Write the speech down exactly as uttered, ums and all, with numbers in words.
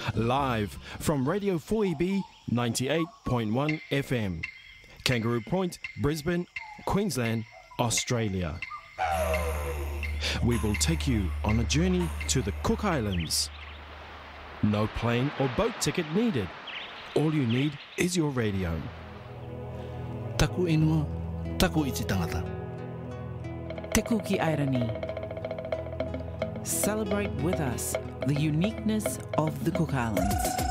Live from Radio four E B ninety-eight point one F M. Kangaroo Point, Brisbane, Queensland, Australia. We will take you on a journey to the Cook Islands. No plane or boat ticket needed. All you need is your radio. Taku inua, taku iti tangata. Te Kuki Airani. Celebrate with us the uniqueness of the Cook Islands.